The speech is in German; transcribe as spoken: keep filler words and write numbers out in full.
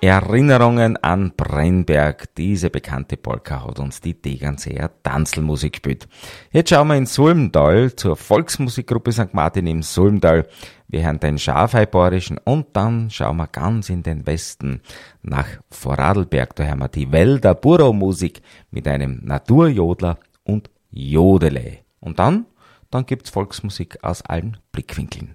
Erinnerungen an Brennberg. Diese bekannte Polka hat uns die Tegernseer Tanzlmusik gespielt. Jetzt schauen wir in Sulmtal zur Volksmusikgruppe Sankt Martin im Sulmtal. Wir hören den Schafheiborischen und dann schauen wir ganz in den Westen nach Vorarlberg. Da hören wir die Wälder Burro-Musik mit einem Naturjodler und Jodele. Und dann, dann gibt's Volksmusik aus allen Blickwinkeln.